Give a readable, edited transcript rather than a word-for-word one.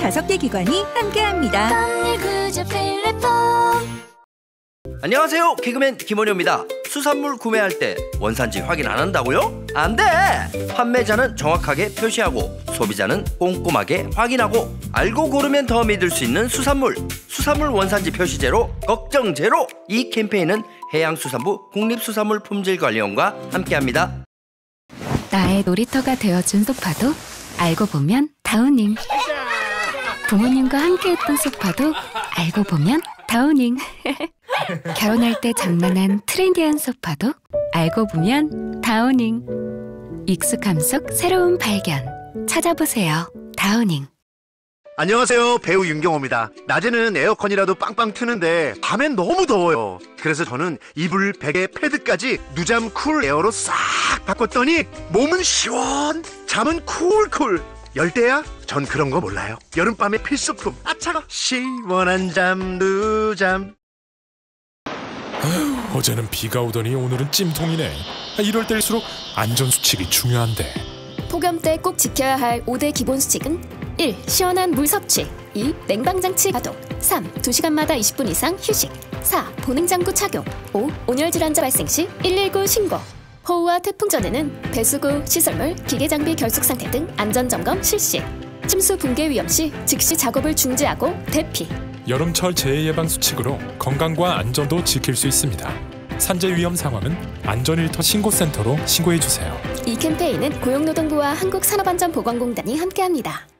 5개 기관이 함께합니다. 안녕하세요, 개그맨 김원효입니다. 수산물 구매할 때 원산지 확인 안 한다고요? 안 돼! 판매자는 정확하게 표시하고 소비자는 꼼꼼하게 확인하고 알고 고르면 더 믿을 수 있는 수산물 원산지 표시 제로, 걱정 제로! 이 캠페인은 해양수산부 국립수산물품질관리원과 함께합니다. 나의 놀이터가 되어준 소파도 알고 보면 다우닝. 부모님과 함께했던 소파도 알고 보면 다우닝. 결혼할 때 장만한 트렌디한 소파도 알고 보면 다우닝. 익숙함 속 새로운 발견. 찾아보세요. 다우닝. 안녕하세요, 배우 윤경호입니다. 낮에는 에어컨이라도 빵빵 트는데 밤엔 너무 더워요. 그래서 저는 이불, 베개, 패드까지 누잠 쿨 에어로 싹 바꿨더니 몸은 시원, 잠은 쿨쿨. 열대야? 전 그런 거 몰라요. 여름밤의 필수품. 아차가 시원한 잠 누잠. 어제는 비가 오더니 오늘은 찜통이네. 이럴 때일수록 안전수칙이 중요한데. 폭염 때 꼭 지켜야 할 5대 기본 수칙은 1. 시원한 물 섭취. 2. 냉방장치 가동. 3. 2시간마다 20분 이상 휴식. 4. 보냉장구 착용. 5. 온열 질환자 발생 시 119 신고. 호우와 태풍 전에는 배수구, 시설물, 기계장비 결속 상태 등 안전점검 실시. 침수 붕괴 위험 시 즉시 작업을 중지하고 대피. 여름철 재해 예방 수칙으로 건강과 안전도 지킬 수 있습니다. 산재 위험 상황은 안전일터 신고센터로 신고해 주세요. 이 캠페인은 고용노동부와 한국산업안전보건공단이 함께합니다.